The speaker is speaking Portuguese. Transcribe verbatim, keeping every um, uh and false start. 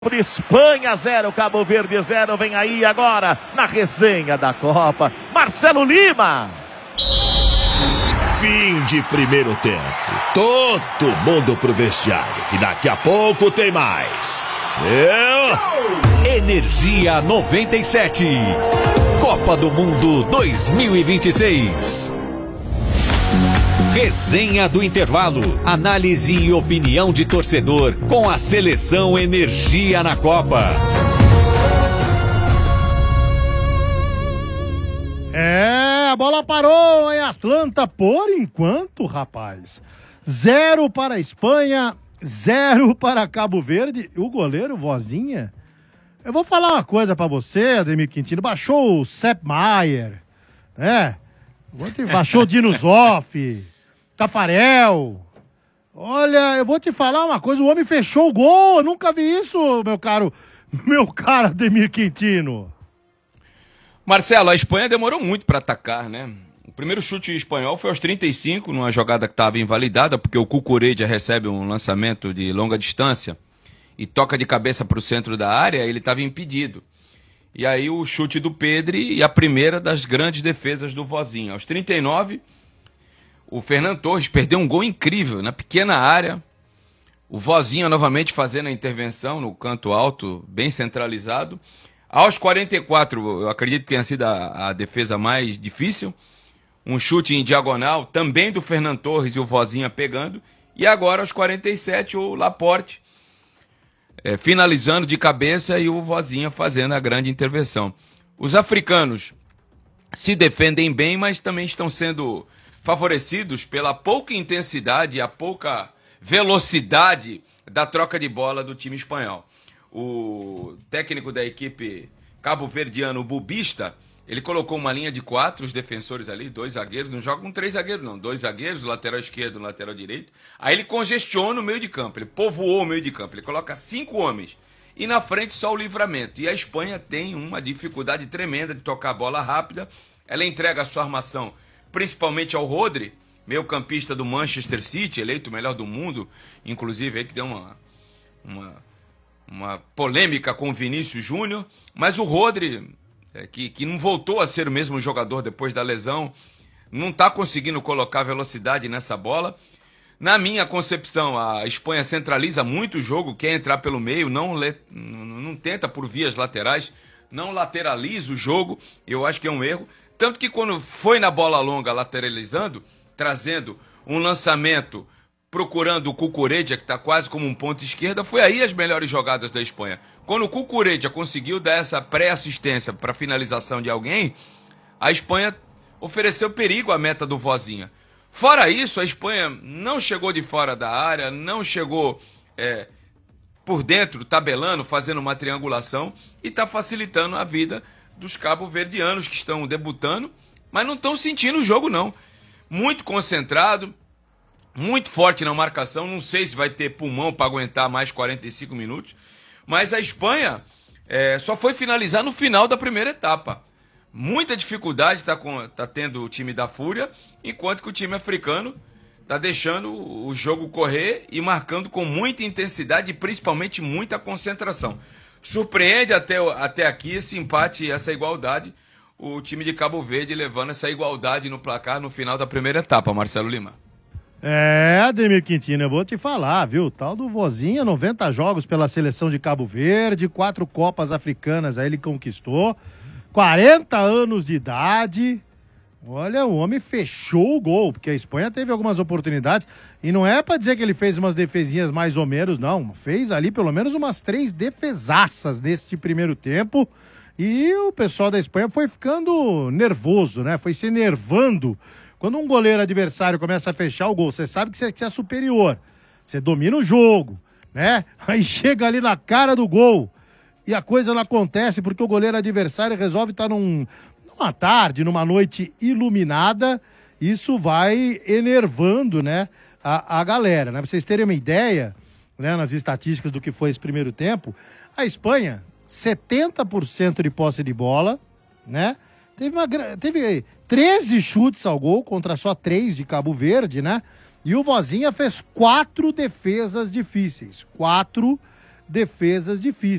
Por Espanha zero, Cabo Verde zero, vem aí agora na resenha da Copa, Marcelo Lima. Fim de primeiro tempo. Todo mundo pro vestiário, que daqui a pouco tem mais. Eu... Energia noventa e sete. Copa do Mundo dois mil e vinte e seis. Resenha do intervalo, análise e opinião de torcedor com a seleção Energia na Copa. É, a bola parou em Atlanta por enquanto, rapaz. Zero para a Espanha, zero para Cabo Verde. O goleiro, Vozinha, eu vou falar uma coisa pra você, Ademir Quintino. Baixou o Sepp Maier, né? Baixou o Dino Zoff, Tafarel. Olha, eu vou te falar uma coisa, o homem fechou o gol. Eu nunca vi isso, meu caro, meu caro Ademir Quintino. Marcelo, a Espanha demorou muito para atacar, né? O primeiro chute espanhol foi aos trinta e cinco, numa jogada que estava invalidada, porque o Cucurella recebe um lançamento de longa distância e toca de cabeça para o centro da área, ele estava impedido. E aí o chute do Pedri e a primeira das grandes defesas do Vozinha. Aos trinta e nove, o Fernan Torres perdeu um gol incrível na pequena área. O Vozinha novamente fazendo a intervenção no canto alto, bem centralizado. Aos quarenta e quatro, eu acredito que tenha sido a, a defesa mais difícil. Um chute em diagonal, também do Fernan Torres e o Vozinha pegando. E agora, aos quarenta e sete, o Laporte é, finalizando de cabeça e o Vozinha fazendo a grande intervenção. Os africanos se defendem bem, mas também estão sendo favorecidos pela pouca intensidade e a pouca velocidade da troca de bola do time espanhol. O técnico da equipe cabo-verdiano, o Bubista, ele colocou uma linha de quatro, os defensores ali, dois zagueiros, não joga com três zagueiros não, dois zagueiros, o lateral esquerdo e o lateral direito. Aí ele congestiona o meio de campo, ele povoou o meio de campo, ele coloca cinco homens e na frente só o Livramento. E a Espanha tem uma dificuldade tremenda de tocar a bola rápida, ela entrega a sua armação principalmente ao Rodri, meio campista do Manchester City, eleito o melhor do mundo, inclusive aí que deu uma... uma uma polêmica com o Vinícius Júnior, mas o Rodri, é, que, que não voltou a ser o mesmo jogador depois da lesão, não está conseguindo colocar velocidade nessa bola. Na minha concepção, a Espanha centraliza muito o jogo, quer entrar pelo meio, não, le, não, não tenta por vias laterais, não lateraliza o jogo, eu acho que é um erro. Tanto que quando foi na bola longa lateralizando, trazendo um lançamento, procurando o Cucurella, que está quase como um ponto esquerda, foi aí as melhores jogadas da Espanha. Quando o Cucurella conseguiu dar essa pré-assistência para finalização de alguém, a Espanha ofereceu perigo à meta do Vozinha. Fora isso, a Espanha não chegou de fora da área, não chegou é, por dentro, tabelando, fazendo uma triangulação, e está facilitando a vida dos cabo-verdianos que estão debutando, mas não estão sentindo o jogo não. Muito concentrado, muito forte na marcação, não sei se vai ter pulmão para aguentar mais quarenta e cinco minutos, mas a Espanha é, só foi finalizar no final da primeira etapa. Muita dificuldade está tá tendo o time da Fúria, enquanto que o time africano está deixando o jogo correr e marcando com muita intensidade e principalmente muita concentração. Surpreende até, até aqui esse empate e essa igualdade, o time de Cabo Verde levando essa igualdade no placar no final da primeira etapa, Marcelo Lima. É, Ademir Quintino, eu vou te falar, viu? Tal do Vozinha, noventa jogos pela seleção de Cabo Verde, quatro Copas Africanas aí ele conquistou, quarenta anos de idade. Olha, o homem fechou o gol, porque a Espanha teve algumas oportunidades, e não é pra dizer que ele fez umas defesinhas mais ou menos, não. Fez ali pelo menos umas três defesaças neste primeiro tempo, e o pessoal da Espanha foi ficando nervoso, né? Foi se enervando. Quando um goleiro adversário começa a fechar o gol, você sabe que você é superior, você domina o jogo, né? Aí chega ali na cara do gol e a coisa não acontece porque o goleiro adversário resolve estar num, numa tarde, numa noite iluminada, isso vai enervando, né, a, a galera, né? Pra vocês terem uma ideia, né, nas estatísticas do que foi esse primeiro tempo, a Espanha, setenta por cento de posse de bola, né? Teve, uma, teve treze chutes ao gol contra só três de Cabo Verde, né? E o Vozinha fez quatro defesas difíceis. Quatro defesas difíceis.